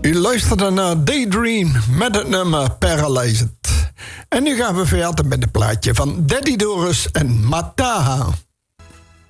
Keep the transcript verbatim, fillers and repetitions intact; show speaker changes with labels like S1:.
S1: U luisterde naar Daydream met het nummer Paralyzed. En nu gaan we verder met een plaatje van Daddy Doris en Mataha.